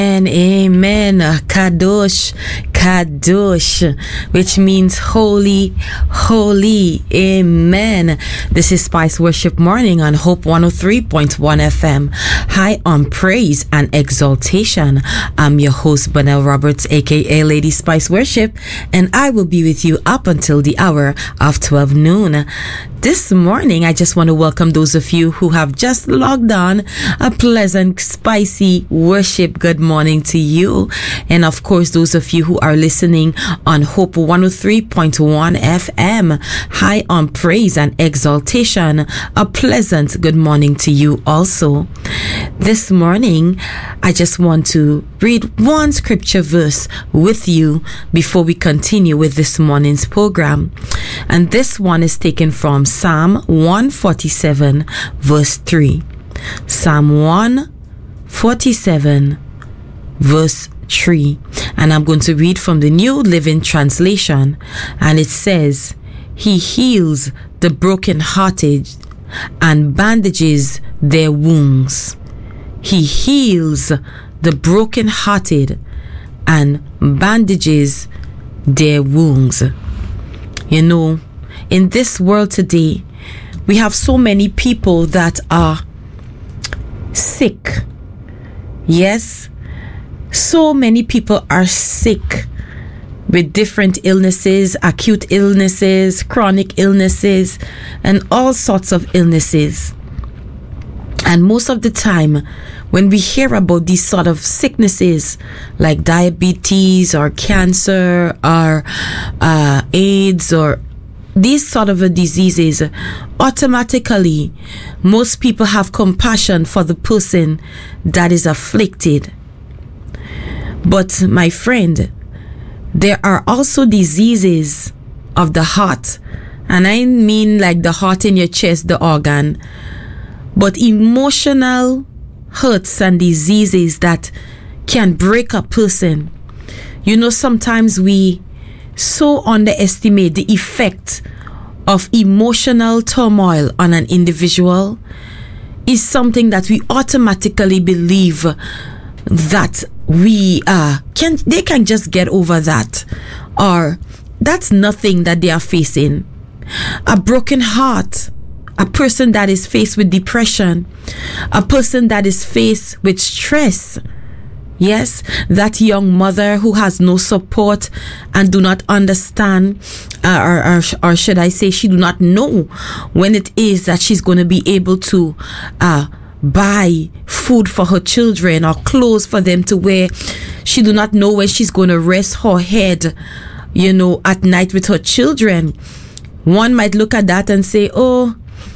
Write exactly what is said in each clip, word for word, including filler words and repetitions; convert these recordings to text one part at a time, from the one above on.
And amen. Kadosh, Kadosh, which means holy, holy. Amen. This is Spice Worship Morning on Hope one oh three point one F M. High on praise and exaltation. I'm your host, Bonnell Roberts, aka Lady Spice Worship, and I will be with you up until the hour of twelve noon. This morning, I just want to welcome those of you who have just logged on. A pleasant, spicy worship. Good morning to you. And of course, those of you who are listening on Hope one oh three point one F M, high on praise and exaltation. A pleasant good morning to you also. This morning, I just want to read one scripture verse with you before we continue with this morning's program. And this one is taken from Psalm one forty-seven, verse three. Psalm one forty-seven, verse three. And I'm going to read from the New Living Translation. And it says, He heals the brokenhearted and bandages their wounds. He heals the brokenhearted and bandages their wounds. You know, in this world today, we have so many people that are sick. Yes, so many people are sick with different illnesses, acute illnesses, chronic illnesses, and all sorts of illnesses. And most of the time, when we hear about these sort of sicknesses like diabetes or cancer or uh, AIDS or these sort of diseases, automatically, most people have compassion for the person that is afflicted. But my friend, there are also diseases of the heart. And I mean like the heart in your chest, the organ. But emotional hurts and diseases that can break a person. You know, sometimes we so underestimate the effect of emotional turmoil on an individual is something that we automatically believe that we uh can they can just get over that, or that's nothing that they are facing. A broken heart, a person that is faced with depression, a person that is faced with stress. Yes, that young mother who has no support and do not understand, uh, or, or, or should I say, she do not know when it is that she's going to be able to uh, buy food for her children or clothes for them to wear. She do not know when she's going to rest her head, you know, at night with her children. One might look at that and say, oh,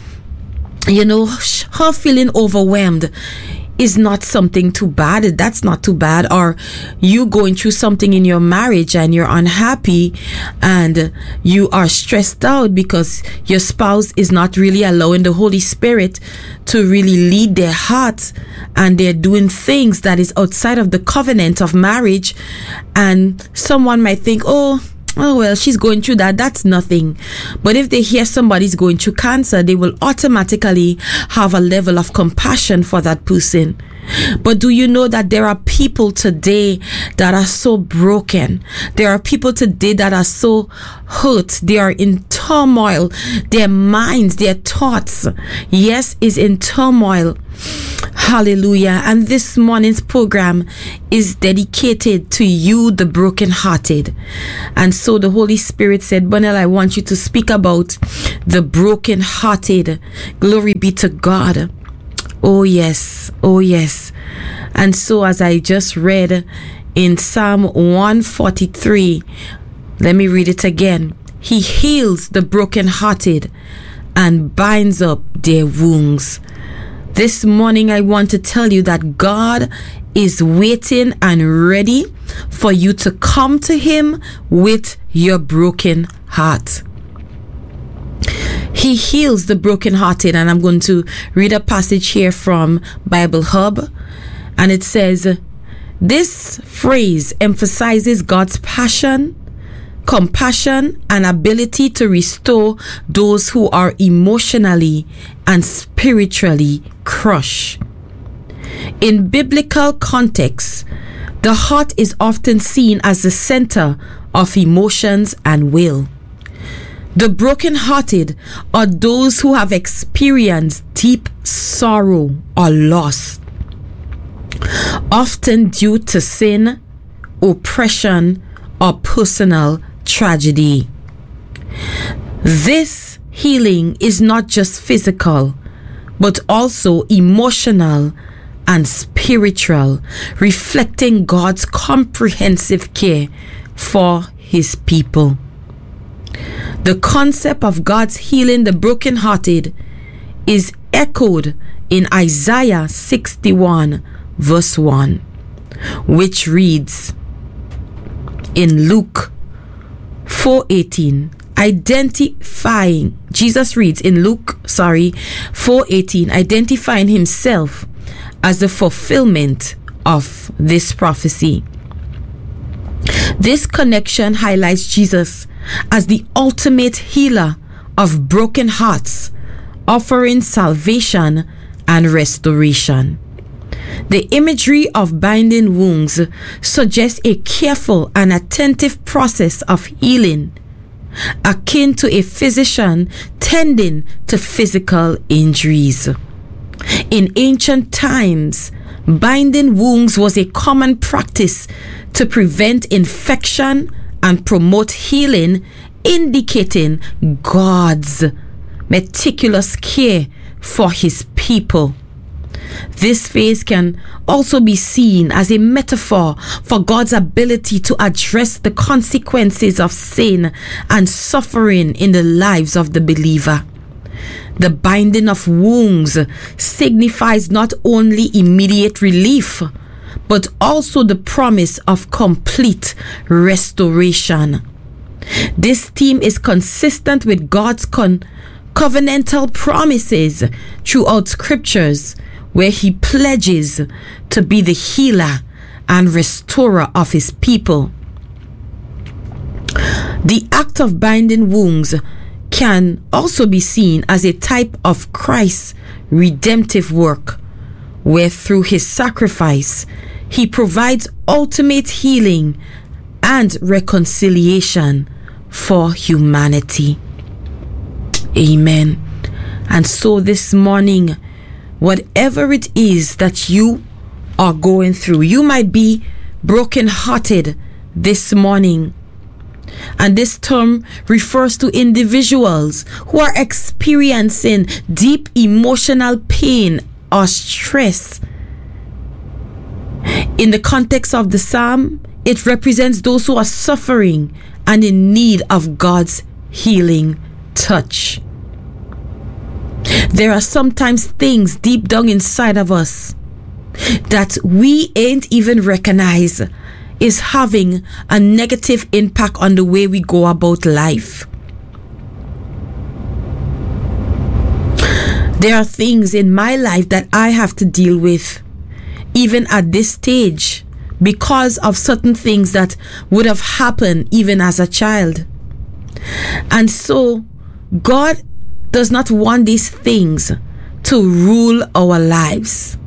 you know, her feeling overwhelmed is not something too bad. That's not too bad. Or you going through something in your marriage and you're unhappy and you are stressed out because your spouse is not really allowing the Holy Spirit to really lead their hearts, and they're doing things that is outside of the covenant of marriage. And someone might think, oh, oh, well, she's going through that. That's nothing. But if they hear somebody's going through cancer, they will automatically have a level of compassion for that person. But do you know that there are people today that are so broken? There are people today that are so hurt. They are in turmoil. Their minds, their thoughts, yes, is in turmoil. Hallelujah. And this morning's program is dedicated to you, the brokenhearted. And so the Holy Spirit said, Bonnell, I want you to speak about the brokenhearted. Glory be to God. Oh yes, oh yes. And so as I just read in Psalm one forty-three, let me read it again. He heals the brokenhearted and binds up their wounds. This morning I want to tell you that God is waiting and ready for you to come to Him with your broken heart. He heals the brokenhearted, and I'm going to read a passage here from Bible Hub, and it says, this phrase emphasizes God's passion, compassion, and ability to restore those who are emotionally and spiritually crushed. In biblical context, The heart is often seen as the center of emotions and will. The brokenhearted are those who have experienced deep sorrow or loss, often due to sin, oppression, or personal tragedy. This healing is not just physical, but also emotional and spiritual, reflecting God's comprehensive care for His people. The concept of God's healing the brokenhearted is echoed in Isaiah sixty-one, verse one, which reads in Luke four eighteen, identifying Jesus reads in Luke sorry four eighteen, identifying himself as the fulfillment of this prophecy. This connection highlights Jesus as the ultimate healer of broken hearts, offering salvation and restoration. The imagery of binding wounds suggests a careful and attentive process of healing, akin to a physician tending to physical injuries. In ancient times, binding wounds was a common practice to prevent infection and promote healing, indicating God's meticulous care for His people. This phase can also be seen as a metaphor for God's ability to address the consequences of sin and suffering in the lives of the believer. The binding of wounds signifies not only immediate relief, but also the promise of complete restoration. This theme is consistent with God's con- covenantal promises throughout scriptures, where He pledges to be the healer and restorer of His people. The act of binding wounds can also be seen as a type of Christ's redemptive work, where through His sacrifice, He provides ultimate healing and reconciliation for humanity. Amen. And so this morning, whatever it is that you are going through, you might be brokenhearted this morning. And this term refers to individuals who are experiencing deep emotional pain or stress. In the context of the psalm, it represents those who are suffering and in need of God's healing touch. There are sometimes things deep down inside of us that we ain't even recognize is having a negative impact on the way we go about life. There are things in my life that I have to deal with, even at this stage, because of certain things that would have happened even as a child. And so, God does not want these things to rule our lives.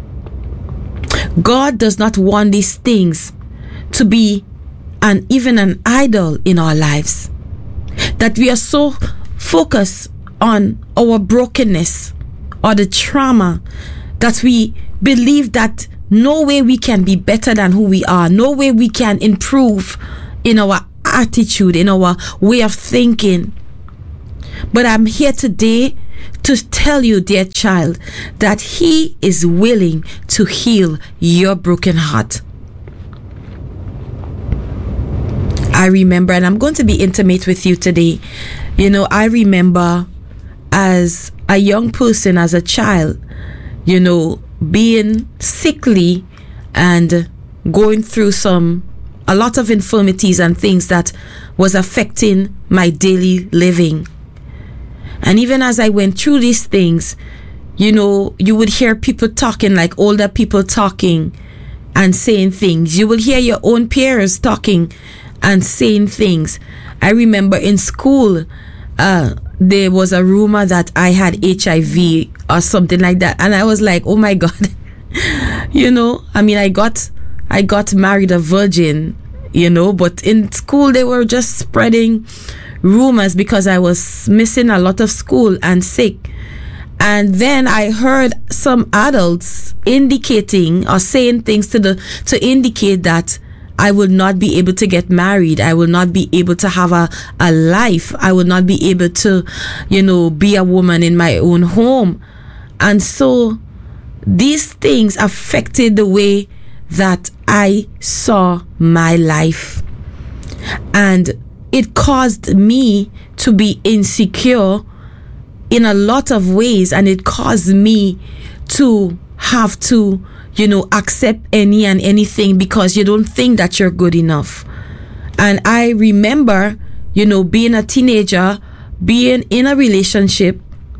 God does not want these things to be an even an idol in our lives, that we are so focused on our brokenness or the trauma that we believe that no way we can be better than who we are, no way we can improve in our attitude, in our way of thinking. But I'm here today to tell you, dear child, that He is willing to heal your broken heart. I remember, and I'm going to be intimate with you today. You know, I remember as a young person, as a child, you know, being sickly and going through some, a lot of infirmities and things that was affecting my daily living. And even as I went through these things, you know, you would hear people talking, like older people talking and saying things. You will hear your own peers talking and saying things. I remember in school, uh, there was a rumor that I had H I V or something like that. And I was like, oh my God. You know, I mean, I got I got married a virgin, you know, but in school they were just spreading rumors because I was missing a lot of school and sick. And then I heard some adults indicating or saying things to the to indicate that I will not be able to get married. I will not be able to have a, a life. I will not be able to, you know, be a woman in my own home. And so these things affected the way that I saw my life. And it caused me to be insecure in a lot of ways, and it caused me to have to, you know, accept any and anything because you don't think that you're good enough. And I remember, you know, being a teenager, being in a relationship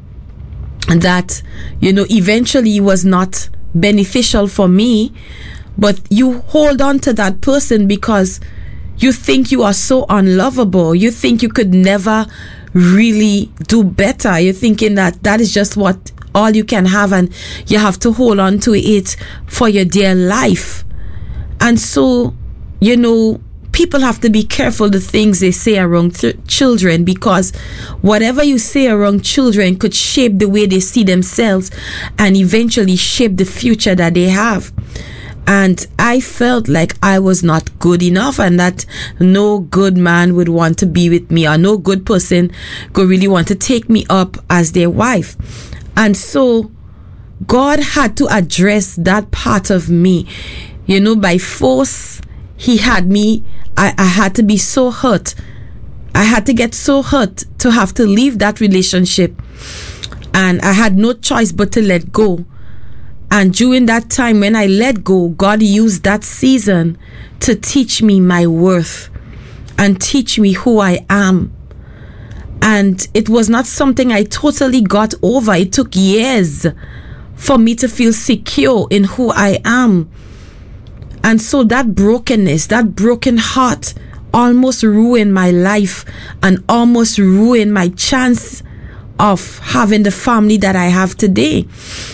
that, you know, eventually was not beneficial for me, but you hold on to that person because you think you are so unlovable. You think you could never really do better. You're thinking that that is just what all you can have, and you have to hold on to it for your dear life. And so, you know, people have to be careful the things they say around th- children, because whatever you say around children could shape the way they see themselves and eventually shape the future that they have. And I felt like I was not good enough, and that no good man would want to be with me, or no good person could really want to take me up as their wife. And so God had to address that part of me. You know, by force, he had me, I, I had to be so hurt. I had to get so hurt to have to leave that relationship. And I had no choice but to let go. And during that time when I let go, God used that season to teach me my worth and teach me who I am. And it was not something I totally got over. It took years for me to feel secure in who I am. And so that brokenness, that broken heart almost ruined my life and almost ruined my chance of having the family that I have today.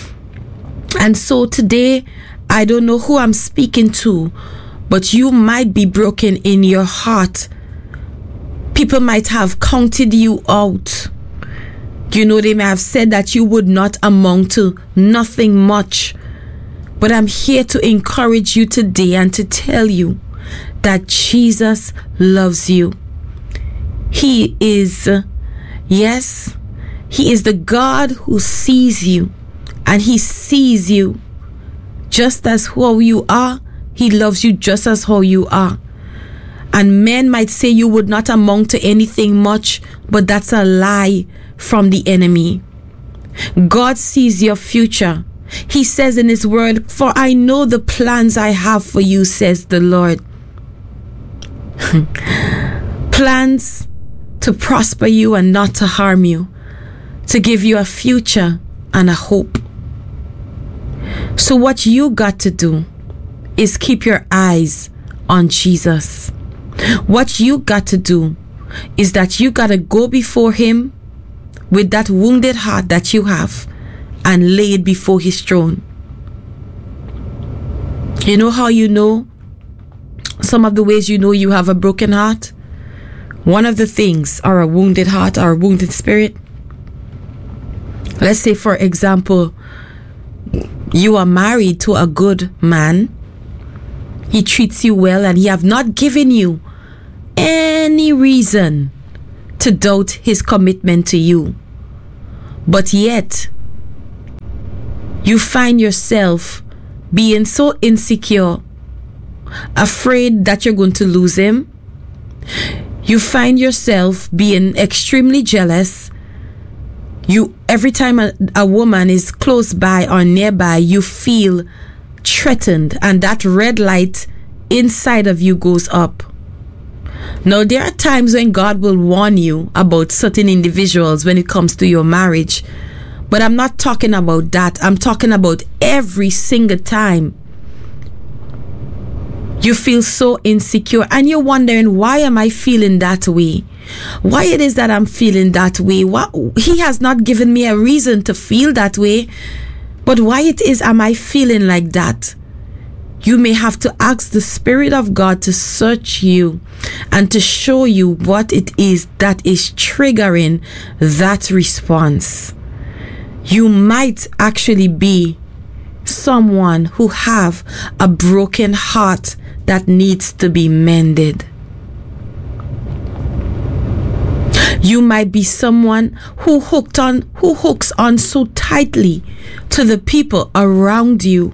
And so today, I don't know who I'm speaking to, but you might be broken in your heart. People might have counted you out. You know, they may have said that you would not amount to nothing much. But I'm here to encourage you today and to tell you that Jesus loves you. He is, yes, he is the God who sees you. And he sees you just as who you are. He loves you just as how you are. And men might say you would not amount to anything much, but that's a lie from the enemy. God sees your future. He says in his word, "For I know the plans I have for you," says the Lord. Plans to prosper you and not to harm you, to give you a future and a hope. So what you got to do is keep your eyes on Jesus. What you got to do is that you got to go before him with that wounded heart that you have and lay it before his throne. You know how you know? Some of the ways you know you have a broken heart? One of the things are a wounded heart or a wounded spirit. Let's say, for example, you are married to a good man. He treats you well and he have not given you any reason to doubt his commitment to you. But yet, you find yourself being so insecure, afraid that you're going to lose him. You find yourself being extremely jealous. You, every time a, a woman is close by or nearby, you feel threatened, and that red light inside of you goes up. Now, there are times when God will warn you about certain individuals when it comes to your marriage, but I'm not talking about that. I'm talking about every single time you feel so insecure and you're wondering, why am I feeling that way? Why it is that I'm feeling that way? What, he has not given me a reason to feel that way, but why it is am I feeling like that? you may have to ask the Spirit of God to search you and to show you what it is that is triggering that response. You might actually be someone who have a broken heart that needs to be mended. You might be someone who hooked on who hooks on so tightly to the people around you.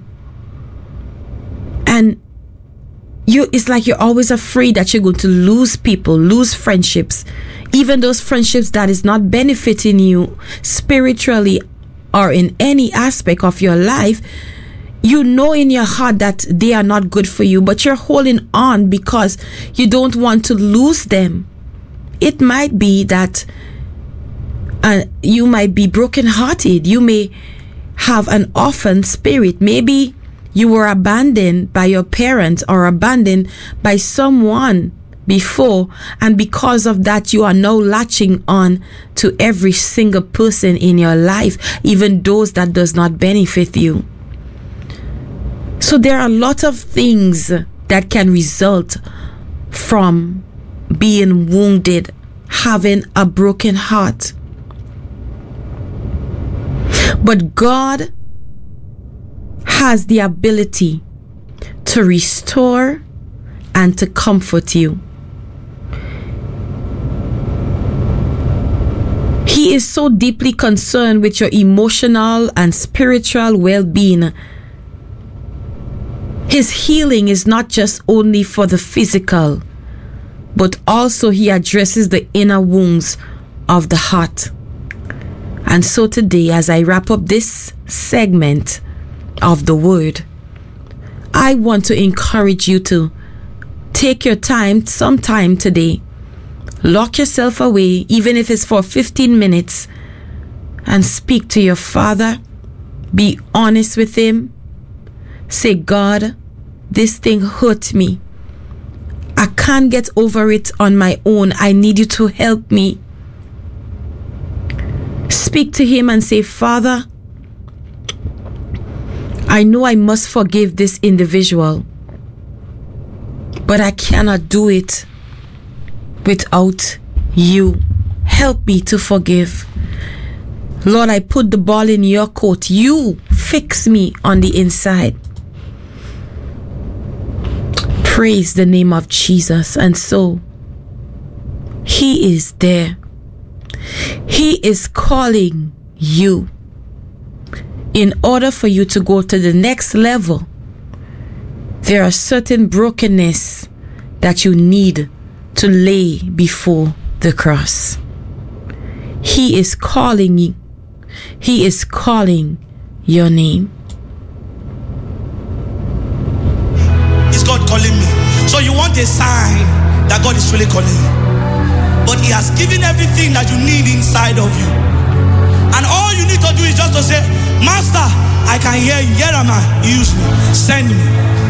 And you it's like you're always afraid that you're going to lose people, lose friendships, even those friendships that is not benefiting you spiritually or in any aspect of your life. You know in your heart that they are not good for you, but you're holding on because you don't want to lose them. It might be that uh, you might be brokenhearted. You may have an orphan spirit. Maybe you were abandoned by your parents or abandoned by someone before, and because of that you are now latching on to every single person in your life, even those that does not benefit you. So there are a lot of things that can result from being wounded, having a broken heart. But God has the ability to restore and to comfort you. He is so deeply concerned with your emotional and spiritual well-being. His healing is not just only for the physical, but also he addresses the inner wounds of the heart. And so today, as I wrap up this segment of the word, I want to encourage you to take your time, sometime today, lock yourself away, even if it's for fifteen minutes, and speak to your Father. Be honest with him. Say, God, this thing hurt me. I can't get over it on my own. I need you to help me. Speak to him and say, Father, I know I must forgive this individual, but I cannot do it without you. Help me to forgive. Lord, I put the ball in your court. You fix me on the inside. Praise the name of Jesus. And so he is there. He is calling you. In order for you to go to the next level, there are certain brokenness that you need to lay before the cross. He is calling you. He is calling your name. Is God calling me? So you want a sign that God is really calling you. But he has given everything that you need inside of you. And all you need to do is just to say, Master, I can hear you. Here am I. Use me. Send me.